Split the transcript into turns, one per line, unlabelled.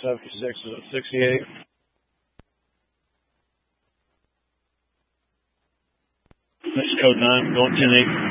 76 is at 68. Next code 9, going 10-8.